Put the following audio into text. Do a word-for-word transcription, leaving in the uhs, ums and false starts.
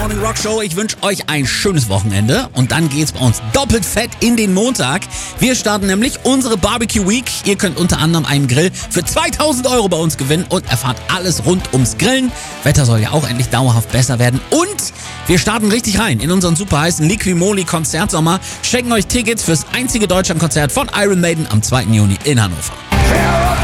Morning Rock Show. Ich wünsche euch ein schönes Wochenende und dann geht's bei uns doppelt fett in den Montag. Wir starten nämlich unsere Barbecue Week. Ihr könnt unter anderem einen Grill für zweitausend Euro bei uns gewinnen und erfahrt alles rund ums Grillen. Wetter soll ja auch endlich dauerhaft besser werden und wir starten richtig rein in unseren super heißen Liqui-Moly Konzertsommer. Schenken euch Tickets fürs einzige Deutschlandkonzert von Iron Maiden am zweiten Juni in Hannover.